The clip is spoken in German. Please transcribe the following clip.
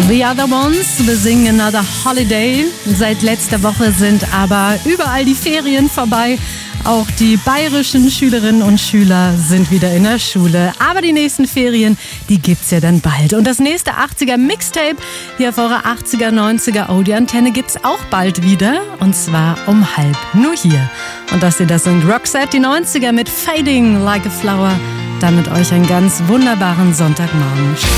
The Other Ones besingen Another Holiday. Seit letzter Woche sind aber überall die Ferien vorbei. Auch die bayerischen Schülerinnen und Schüler sind wieder in der Schule. Aber die nächsten Ferien, die gibt's ja dann bald. Und das nächste 80er Mixtape hier auf eurer 80er, 90er Audioantenne gibt's auch bald wieder. Und zwar um 12:30. Nur hier. Und das sind Roxette, die 90er mit Fading Like a Flower. Damit euch einen ganz wunderbaren Sonntagmorgen.